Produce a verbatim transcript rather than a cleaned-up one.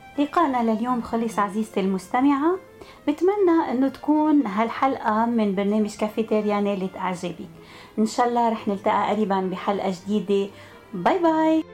لقاءنا لليوم خلص عزيزتي المستمعة. بتمنى انه تكون هالحلقة من برنامج كافيتيريا نالت اعجابك. ان شاء الله رح نلتقى قريبا بحلقة جديدة. باي باي.